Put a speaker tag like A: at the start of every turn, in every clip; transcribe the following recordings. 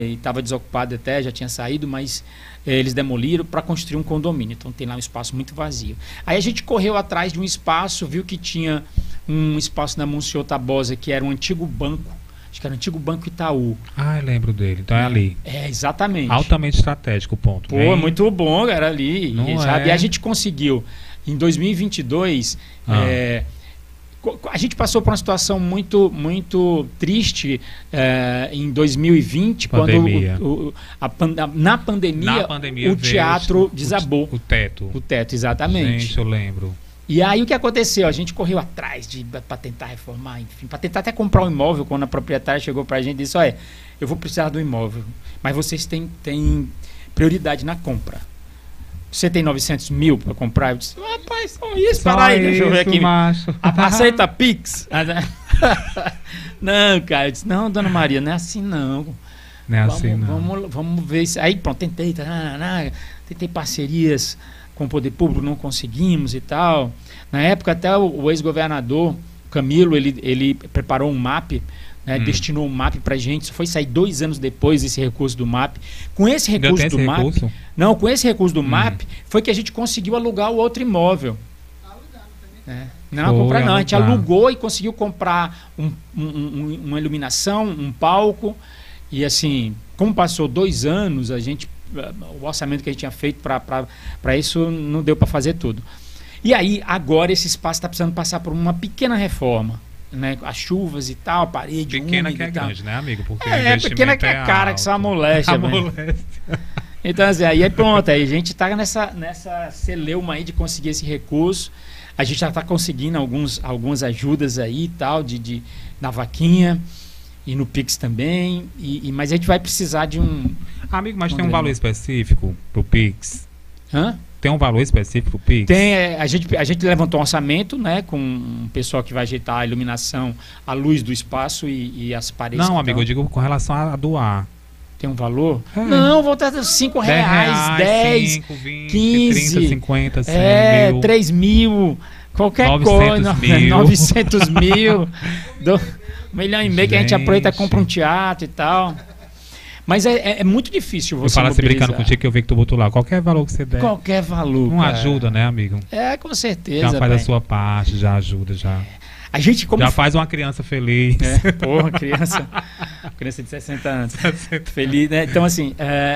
A: e estava desocupado até, já tinha saído, mas eles demoliram para construir um condomínio. Então tem lá um espaço muito vazio. Aí a gente correu atrás de um espaço, viu que tinha um espaço na Monsenhor Tabosa, que era um antigo banco, acho que era o antigo Banco Itaú.
B: Ah, eu lembro dele. Então é ali.
A: É, exatamente.
B: Altamente estratégico o ponto.
A: Pô, bem... muito bom, era ali.
B: Sabe?
A: E a gente conseguiu, em 2022, a gente passou por uma situação muito, muito triste em 2020,
B: pandemia.
A: quando na pandemia o teatro desabou.
B: O teto.
A: O teto, exatamente.
B: Gente, eu lembro.
A: E aí o que aconteceu? A gente correu atrás para tentar reformar, enfim, para tentar até comprar um imóvel, quando a proprietária chegou para a gente e disse, olha, eu vou precisar do imóvel, mas vocês têm prioridade na compra. Você tem 900 mil para comprar? Eu disse, rapaz, só isso, para aí, deixa eu ver aqui.
B: Macho.
A: Aceita Pix? Não, cara, eu disse, não, dona Maria, não é assim não.
B: Não é assim não.
A: Vamos ver isso. Aí pronto, tentei parcerias com o poder público, não conseguimos e tal. Na época até o ex-governador Camilo, ele preparou um MAP, né, destinou um MAP pra gente. Isso foi sair 2 anos depois desse recurso do MAP. Com esse recurso do MAP, recurso? Não, com esse recurso do MAP foi que a gente conseguiu alugar o outro imóvel. Não, comprar não, a gente alugou e conseguiu comprar uma iluminação, um palco. E assim, como passou 2 anos, o orçamento que a gente tinha feito para isso não deu para fazer tudo. E aí, agora esse espaço está precisando passar por uma pequena reforma, né? As chuvas e tal, a parede
B: pequena que é grande, né, amigo? Porque
A: pequena que é cara, que só a moléstia. Então, assim, aí pronto, aí a gente está nessa celeuma aí de conseguir esse recurso. A gente já está conseguindo algumas ajudas aí e tal, na vaquinha e no Pix também, mas a gente vai precisar de um...
B: Amigo, mas tem um valor específico pro Pix?
A: Hã?
B: Tem um valor específico pro Pix?
A: Tem, a gente levantou um orçamento, né, com um pessoal que vai ajeitar a iluminação, a luz do espaço e as paredes.
B: Não, amigo, eu digo com relação a doar.
A: Tem um valor? Não, vou ter R$5, 10,
B: 5, 20,
A: 15,
B: 30, 50, 100 mil.
A: 3 mil, qualquer
B: 900
A: coisa.
B: Mil.
A: 900 mil. 1,5 milhão que a gente aproveita e compra um teatro e tal. Mas é muito difícil você
B: eu falo assim brincando contigo que eu vi que tu botou lá. Qualquer valor que você der.
A: Qualquer valor.
B: Não ajuda, né, amigo?
A: Com certeza.
B: Já faz a sua parte, já ajuda, já.
A: A gente
B: já faz uma criança feliz.
A: Porra, criança de 60 anos. Feliz, né? Então, assim,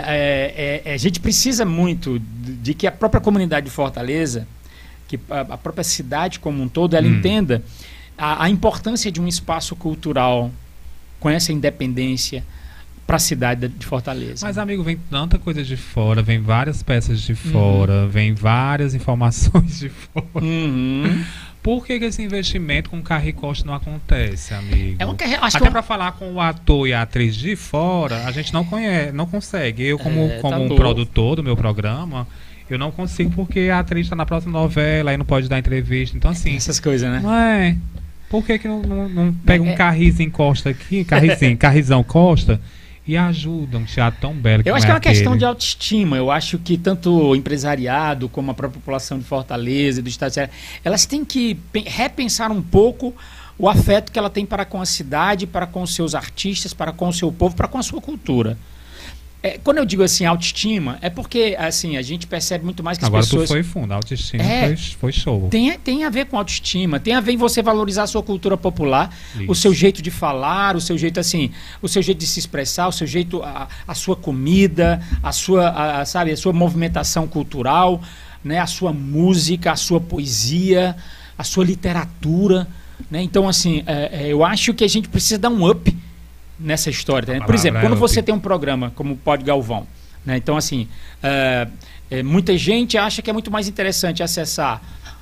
A: a gente precisa muito de que a própria comunidade de Fortaleza, que a própria cidade como um todo, ela entenda a importância de um espaço cultural com essa independência para a cidade de Fortaleza.
B: Mas, amigo, vem tanta coisa de fora, vem várias peças de fora, vem várias informações de fora. Por que esse investimento com Carri Costa não acontece, amigo? Até para falar com o ator e a atriz de fora, a gente não consegue. Eu, como um produtor do meu programa, eu não consigo porque a atriz está na próxima novela e não pode dar entrevista. Então, assim...
A: Essas coisas, né?
B: Não é... Por que não pega um Carrizinho Costa aqui, Carrizão Costa... E ajuda um teatro tão belo que
A: eu acho que é uma questão de autoestima. Eu acho que tanto o empresariado como a própria população de Fortaleza e do estado de Ceará, elas têm que repensar um pouco o afeto que ela tem para com a cidade, para com os seus artistas, para com o seu povo, para com a sua cultura. Quando eu digo assim, autoestima, é porque assim, a gente percebe muito mais que
B: agora
A: as pessoas...
B: Agora tu foi fundo, a autoestima foi show.
A: Tem a ver com autoestima, tem a ver em você valorizar a sua cultura popular, o seu jeito de falar, o seu jeito assim, o seu jeito de se expressar, o seu jeito, a sua comida, a sua movimentação cultural, né, a sua música, a sua poesia, a sua literatura, né? Então assim, eu acho que a gente precisa dar um up nessa história, né? Por exemplo, quando você tem um programa como o Pod Galvão, né? Então assim, muita gente acha que é muito mais interessante acessar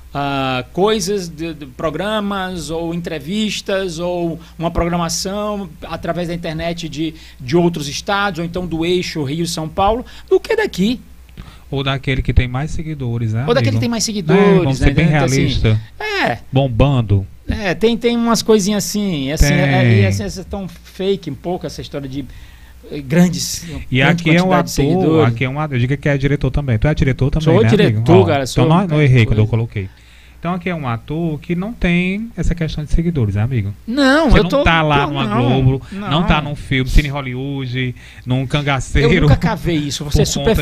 A: coisas de programas ou entrevistas ou uma programação através da internet de outros estados ou então do eixo Rio-São Paulo do que daqui.
B: Ou daquele que tem mais seguidores, né?
A: Ou daquele que tem mais seguidores,
B: vamos ser bem realista.
A: Assim,
B: bombando.
A: Tem umas coisinhas assim, assim tão fake um pouco essa história de grandes.
B: E aqui é um ator, eu digo que é diretor também. Tu é diretor também,
A: sou
B: né?
A: Diretor, cara.
B: Então não errei quando eu coloquei. Então aqui é um ator que não tem essa questão de seguidores, né, amigo?
A: Não,
B: você não tá lá numa Globo, não tá num filme, Cine Hollywood, num Cangaceiro.
A: Eu nunca cavei isso, vou ser super